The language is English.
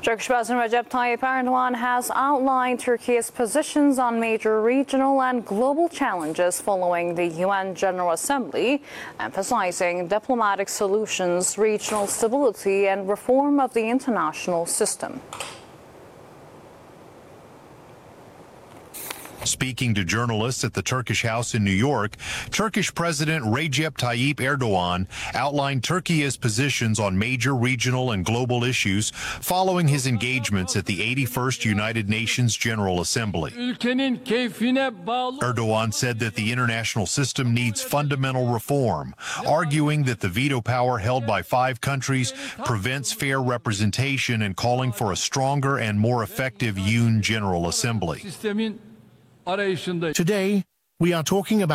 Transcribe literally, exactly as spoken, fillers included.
Turkish President Recep Tayyip Erdogan has outlined Turkey's positions on major regional and global challenges following the U N General Assembly, emphasizing diplomatic solutions, regional stability, and reform of the international system. Speaking to journalists at the Turkish House in New York, Turkish President Recep Tayyip Erdogan outlined Turkey's positions on major regional and global issues following his engagements at the eighty-first United Nations General Assembly. Erdogan said that the international system needs fundamental reform, arguing that the veto power held by five countries prevents fair representation and calling for a stronger and more effective U N General Assembly. Today, we are talking about